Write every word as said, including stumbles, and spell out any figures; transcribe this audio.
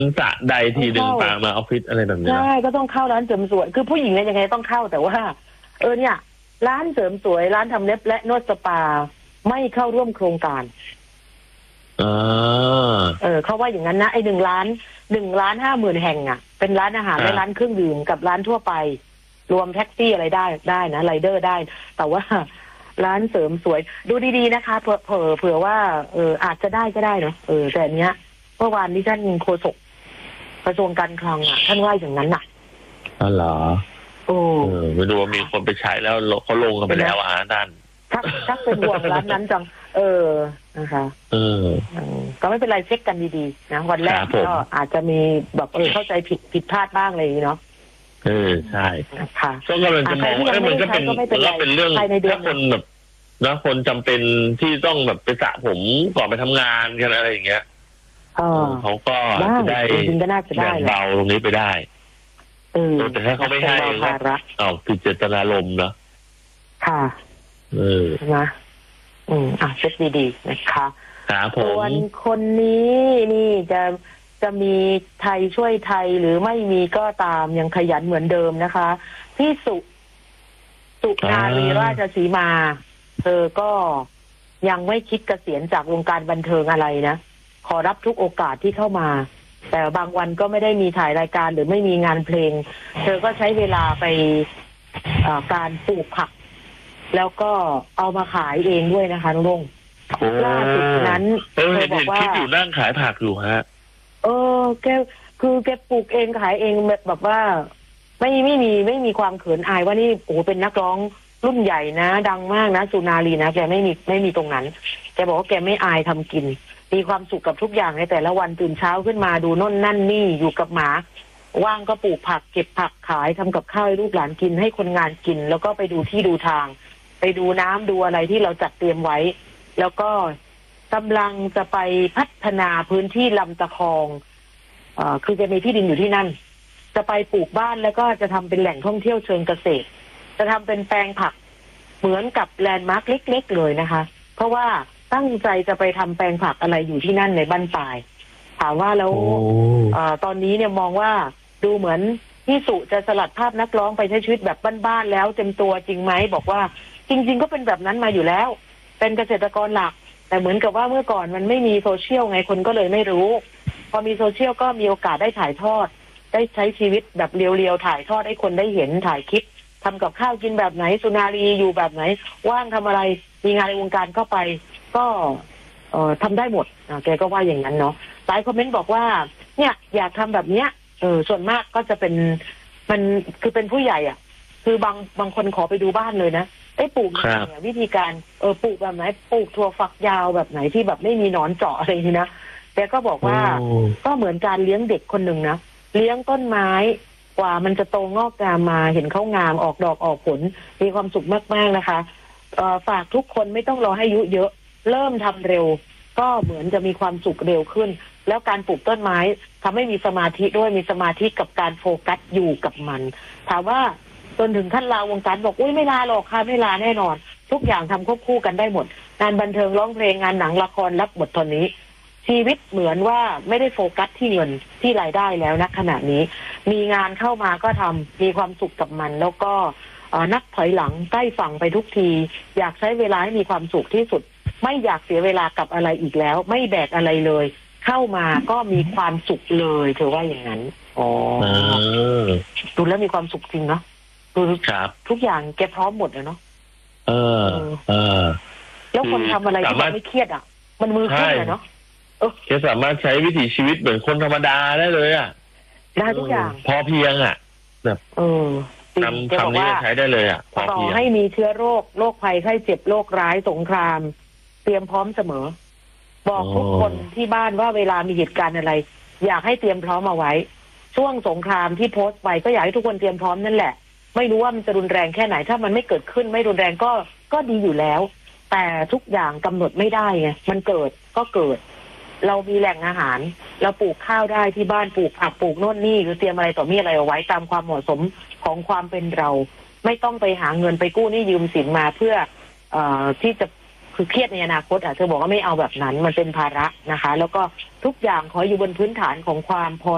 สระใดทีหนึ่งปามาออฟฟิศอะไรแบบนี้ใช่ก็ต้องเข้าร้านเสริมสวยคือผู้หญิงเนี่ยยังไงต้องเข้าแต่ว่าเออเนี่ยร้านเสริมสวยร้านทำเล็บและนวดสปาไม่เข้าร่วมโครงการเออเออเขาว่าอย่างนั้นนะไอ้หนึ่งล้านหนึ่งล้านห้าหมื่นแห่งอ่ะเป็นร้านอาหารและร้านเครื่องดื่มกับร้านทั่วไปรวมแท็กซี่อะไรได้ได้นะไรเดอร์ได้แต่ว่าร้านเสริมสวยดูดีๆนะคะเผื่อเผื่อเผื่อว่าเอออาจจะได้ก็ได้เนาะเออแต่อันเนี้ยเมื่อวานนี้ท่านโฆษกกระทรวงการคลังอ่ะท่านว่าอย่างนั้นน่ะอ๋อเหรอโอ้ไม่รู้ว่ามีคนไปใช้แล้วเขาลงกันไปแล้วอ่ะท่านชักชักเป็นห่วงร้านนั้นจังเออนะคะเออก็ไม่เป็นไรเช็คกันดีๆนะวันแรกก็อาจจะมีแบบเออเข้าใจผิดผิดพลาดบ้างเลยเนาะเออใช่ค่ะก็กำลังจะมองว่ามันก็เป็นมันก็เป็นเรื่องถ้าคนแบบนะคนจำเป็นที่ต้องแบบไปสระผมก่อนไปทำงานกันอะไรอย่างเงี้ยเขาก็จะได้แบ่งเบาตรงนี้ไปได้เออแต่ถ้าเขาไม่ให้ก็เอาผิดเจตนารมณ์เนาะค่ะเออนะอืมอ่ะเช็คดีๆนะคะส่วนคนนี้นี่จะจะมีไทยช่วยไทยหรือไม่มีก็ตามยังขยันเหมือนเดิมนะคะพี่สุสุนารีราชสีมาเธอก็ยังไม่คิดเกษียณจากวงการบันเทิงอะไรนะขอรับทุกโอกาสที่เข้ามาแต่บางวันก็ไม่ได้มีถ่ายรายการหรือไม่มีงานเพลงเธอก็ใช้เวลาไปการปลูกผักแล้วก็เอามาขายเองด้วยนะคะน้องลงล่าสุดนั้นเธอบอกว่าคิดอยู่นั่งขายผักอยู่ฮะเออแกคือแกปลูกเองขายเองแบบว่าไม่ไม่มีไม่มีความเขินอายว่านี่โอ้เป็นนักร้องรุ่นใหญ่นะดังมากนะสุนารีนะแกไม่มีไม่มีตรงนั้นแกบอกว่าแกไม่อายทำกินมีความสุขกับทุกอย่างในแต่ละวันตื่นเช้าขึ้นมาดูโน่นนั่นนี่อยู่กับหมาว่างก็ปลูกผักเก็บผักขายทำกับข้าวให้ลูกหลานกินให้คนงานกินแล้วก็ไปดูที่ดูทางไปดูน้ำดูอะไรที่เราจัดเตรียมไว้แล้วก็กำลังจะไปพัฒนาพื้นที่ลำตะคองเอ่อคือจะมีที่ดินอยู่ที่นั่นจะไปปลูกบ้านแล้วก็จะทำเป็นแหล่งท่องเที่ยวเชิงเกษตรจะทำเป็นแปลงผักเหมือนกับแลนด์มาร์คเล็กๆเลยนะคะเพราะว่าตั้งใจจะไปทำแปลงผักอะไรอยู่ที่นั่นในบ้านปลายถามว่าแล้วเอ่อตอนนี้เนี่ยมองว่าดูเหมือนพี่สุจะสลัดภาพนักร้องไปใช้ชีวิตแบบบ้านๆแล้วเต็มตัวจริงไหมบอกว่าจริงๆก็เป็นแบบนั้นมาอยู่แล้วเป็นเกษตรกรหลักแต่เหมือนกับว่าเมื่อก่อนมันไม่มีโซเชียลไงคนก็เลยไม่รู้พอมีโซเชียลก็มีโอกาสได้ถ่ายทอดได้ใช้ชีวิตแบบเรียวๆถ่ายทอดให้คนได้เห็นถ่ายคลิปทำกับข้าวกินแบบไหนสุนารีอยู่แบบไหนว่างทำอะไรมีงานในวงการก็ไปก็เอ่อทำได้หมดแกก็ว่าอย่างนั้นเนาะหลายคอมเมนต์บอกว่าเนี่ยอยากทำแบบเนี้ยเออส่วนมากก็จะเป็นมันคือเป็นผู้ใหญ่อ่ะคือบางบางคนขอไปดูบ้านเลยนะไอ้ปลูกเนี่ยวิธีการเออปลูกแบบไหนปลูกถั่วฝักยาวแบบไหนที่แบบไม่มีหนอนเจาะอะไรนี่นะแกก็บอกว่าก็เหมือนการเลี้ยงเด็กคนหนึ่งนะเลี้ยงต้นไม้กว่ามันจะโตงอกงามมาเห็นเขางามออกดอกออกผลมีความสุขมากๆนะคะเอ่อฝากทุกคนไม่ต้องรอให้อายุเยอะเริ่มทำเร็วก็เหมือนจะมีความสุขเร็วขึ้นแล้วการปลูกต้นไม้ทำให้มีสมาธิด้วยมีสมาธิกับการโฟกัสอยู่กับมันถามว่าจนถึงขั้นลาวงการบอกอุ้ยไม่ลาหรอกค่ะไม่ลาแน่นอนทุกอย่างทำควบคู่กันได้หมดงานบันเทิงร้องเพลงงานหนังละครรับบทตอนนี้ชีวิตเหมือนว่าไม่ได้โฟกัสที่เงินที่รายได้แล้วณขณะนี้มีงานเข้ามาก็ทำมีความสุขกับมันแล้วก็นับถอยหลังใกล้ฝั่งไปทุกทีอยากใช้เวลาให้มีความสุขที่สุดไม่อยากเสียเวลากับอะไรอีกแล้วไม่แบกอะไรเลยเข้ามาก็มีความสุขเลยเธอว่าอย่างนั้นอ๋อดูแล้วมีความสุขจริงเนาะดูทุกอย่างแกพร้อมหมดเลยเนาะเออเออแล้วคนทำอะไรที่มันไม่เครียดอ่ะมันมือขึ้นเลยเนาะแกสามารถใช้วิถีชีวิตเหมือนคนธรรมดาได้เลยอ่ะได้ทุกอย่างพอเพียงอ่ะแบบเออทำคำนี้ใช้ได้เลยอ่ะต่อให้มีเชื้อโรคโรคภัยไข้เจ็บโรคร้ายสงครามเตรียมพร้อมเสมอบอกทุกคนที่บ้านว่าเวลามีเหตุการณ์อะไรอยากให้เตรียมพร้อมเอาไว้ช่วงสงครามที่โพสต์ไปก็อยากให้ทุกคนเตรียมพร้อมนั่นแหละไม่รู้ว่ามันจะรุนแรงแค่ไหนถ้ามันไม่เกิดขึ้นไม่รุนแรงก็ก็ดีอยู่แล้วแต่ทุกอย่างกำหนดไม่ได้ไงมันเกิดก็เกิดเรามีแหล่งอาหารเราปลูกข้าวได้ที่บ้านปลูกผักปลูกโน่นนี่หรือเตรียมอะไรต่อมีอะไรเอาไว้ตามความเหมาะสมของความเป็นเราไม่ต้องไปหาเงินไปกู้หนี้ยืมสินมาเพื่อเอ่อที่จะคือเครียดในอนาคตอ่ะเธอบอกว่าไม่เอาแบบนั้นมันเป็นภาระนะคะแล้วก็ทุกอย่างขออยู่บนพื้นฐานของความพอ